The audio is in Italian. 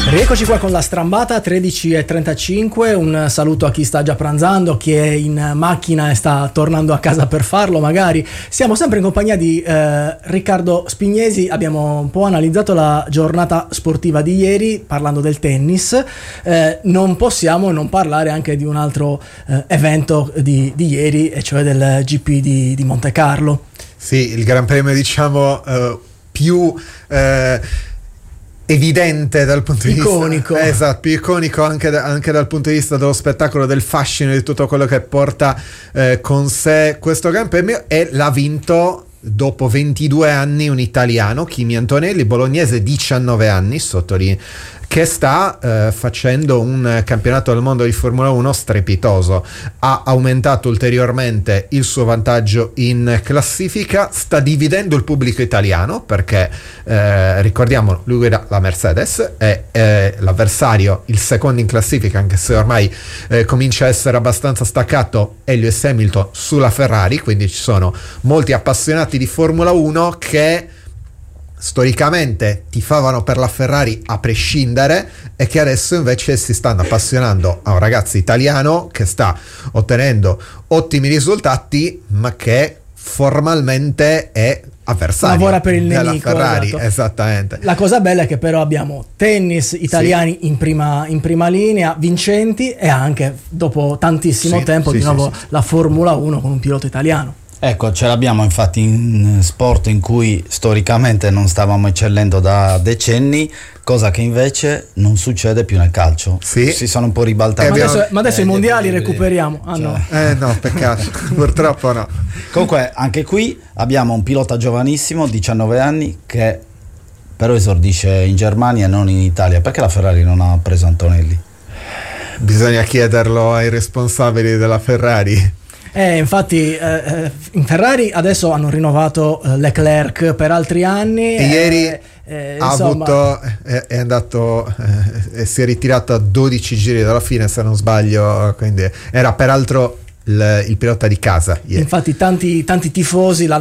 Rieccoci qua con la strambata 13:35. Un saluto a chi sta già pranzando, chi è in macchina e sta tornando a casa per farlo magari. Siamo sempre in compagnia di Riccardo Spignesi. Abbiamo un po' analizzato la giornata sportiva di ieri parlando del tennis. Non possiamo non parlare anche di un altro evento di ieri, e cioè del GP di Monte Carlo. Sì, il Gran Premio più evidente dal punto di vista esatto, più iconico anche dal punto di vista dello spettacolo, del fascino, di tutto quello che porta con sé questo Gran Premio, e l'ha vinto dopo 22 anni un italiano, Kimi Antonelli, bolognese, 19 anni, sottolineo, che sta facendo un campionato del mondo di Formula 1 strepitoso. Ha aumentato ulteriormente il suo vantaggio in classifica, sta dividendo il pubblico italiano perché ricordiamo, lui guida la Mercedes, è l'avversario, il secondo in classifica, anche se ormai comincia a essere abbastanza staccato, è Lewis Hamilton sulla Ferrari, quindi ci sono molti appassionati di Formula 1 che storicamente tifavano per la Ferrari a prescindere, e che adesso invece si stanno appassionando a un ragazzo italiano che sta ottenendo ottimi risultati, ma che formalmente è avversario, lavora per il nemico, Ferrari, esatto. Esattamente. La cosa bella è che però abbiamo tennis italiani in prima linea, vincenti, e anche dopo tantissimo tempo di nuovo la Formula 1 con un pilota italiano. Ecco, ce l'abbiamo infatti in sport in cui storicamente non stavamo eccellendo da decenni, cosa che invece non succede più nel calcio. Sì. Si sono un po' ribaltati. Ma adesso i mondiali recuperiamo. No. No, peccato. Purtroppo no. Comunque anche qui abbiamo un pilota giovanissimo, 19 anni, che però esordisce in Germania e non in Italia. Perché la Ferrari non ha preso Antonelli? Bisogna chiederlo ai responsabili della Ferrari. Infatti in Ferrari adesso hanno rinnovato Leclerc per altri anni, e ieri è andato e si è ritirato a 12 giri dalla fine, se non sbaglio, quindi era peraltro il pilota di casa ieri. Infatti tanti tifosi